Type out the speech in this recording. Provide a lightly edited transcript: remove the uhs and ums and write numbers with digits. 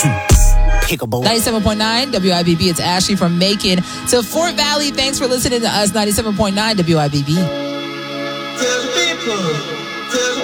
Pickable. 97.9 WIBB. It's Ashley from Macon to Fort Valley. Thanks for listening to us. 97.9 WIBB.